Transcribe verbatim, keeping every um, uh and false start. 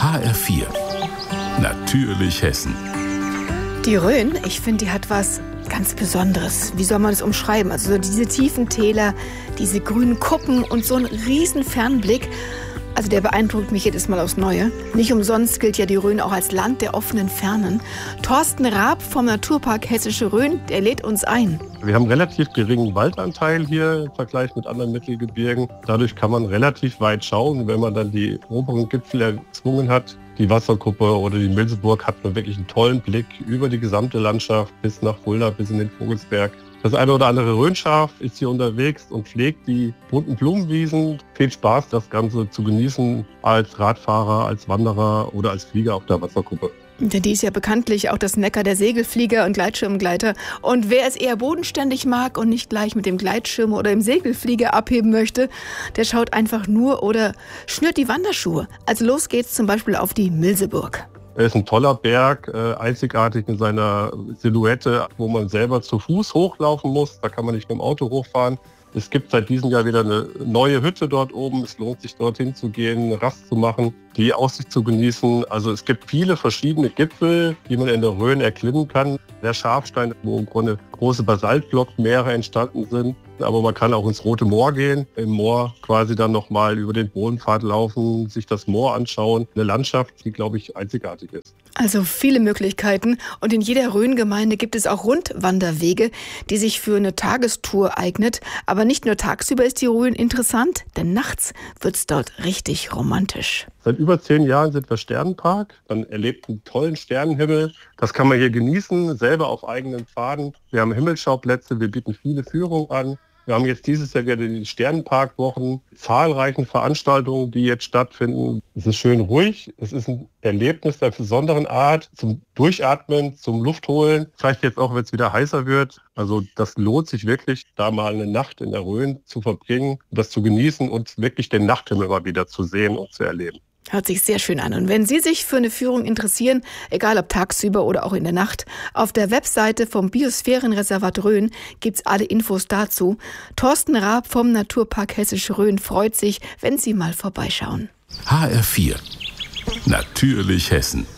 H R vier. Natürlich Hessen. Die Rhön, ich finde, die hat was ganz Besonderes. Wie soll man das umschreiben? Also so diese tiefen Täler, diese grünen Kuppen und so ein riesen Fernblick. Also der beeindruckt mich jedes Mal aufs Neue. Nicht umsonst gilt ja die Rhön auch als Land der offenen Fernen. Thorsten Raab vom Naturpark Hessische Rhön, der lädt uns ein. Wir haben relativ geringen Waldanteil hier im Vergleich mit anderen Mittelgebirgen. Dadurch kann man relativ weit schauen. Wenn man dann die oberen Gipfel erzwungen hat, die Wasserkuppe oder die Milseburg, hat man wirklich einen tollen Blick über die gesamte Landschaft bis nach Fulda, bis in den Vogelsberg. Das eine oder andere Rhönschaf ist hier unterwegs und pflegt die bunten Blumenwiesen. Viel Spaß, das Ganze zu genießen als Radfahrer, als Wanderer oder als Flieger auf der Wasserkuppe. Denn die ist ja bekanntlich auch das Mekka der Segelflieger und Gleitschirmgleiter. Und wer es eher bodenständig mag und nicht gleich mit dem Gleitschirm oder dem Segelflieger abheben möchte, der schaut einfach nur oder schnürt die Wanderschuhe. Also los geht's zum Beispiel auf die Milseburg. Er ist ein toller Berg, äh, einzigartig in seiner Silhouette, wo man selber zu Fuß hochlaufen muss. Da kann man nicht mit dem Auto hochfahren. Es gibt seit diesem Jahr wieder eine neue Hütte dort oben. Es lohnt sich, dorthin zu gehen, Rast zu machen, die Aussicht zu genießen. Also es gibt viele verschiedene Gipfel, die man in der Rhön erklimmen kann. Der Schafstein, wo im Grunde große Basaltblockmeere entstanden sind. Aber man kann auch ins Rote Moor gehen, im Moor quasi dann nochmal über den Bodenpfad laufen, sich das Moor anschauen. Eine Landschaft, die, glaube ich, einzigartig ist. Also viele Möglichkeiten. Und in jeder Rhöngemeinde gibt es auch Rundwanderwege, die sich für eine Tagestour eignet. Aber nicht nur tagsüber ist die Rhön interessant, denn nachts wird es dort richtig romantisch. Seit über zehn Jahren sind wir Sternenpark. Man erlebt einen tollen Sternenhimmel. Das kann man hier genießen, selber auf eigenen Pfaden. Wir haben Himmelsschauplätze, wir bieten viele Führungen an. Wir haben jetzt dieses Jahr wieder die Sternenparkwochen, zahlreichen Veranstaltungen, die jetzt stattfinden. Es ist schön ruhig, es ist ein Erlebnis der besonderen Art zum Durchatmen, zum Luftholen. Vielleicht jetzt auch, wenn es wieder heißer wird. Also das lohnt sich wirklich, da mal eine Nacht in der Rhön zu verbringen, das zu genießen und wirklich den Nachthimmel mal wieder zu sehen und zu erleben. Hört sich sehr schön an. Und wenn Sie sich für eine Führung interessieren, egal ob tagsüber oder auch in der Nacht, auf der Webseite vom Biosphärenreservat Rhön gibt's alle Infos dazu. Thorsten Raab vom Naturpark Hessische Rhön freut sich, wenn Sie mal vorbeischauen. H R vier. Natürlich Hessen.